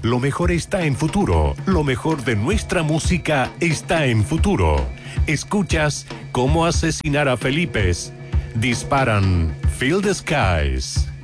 Lo mejor está en Futuro. Lo mejor de nuestra música está en Futuro. Escuchas Cómo asesinar a Felipes. Disparan Feel the Skies.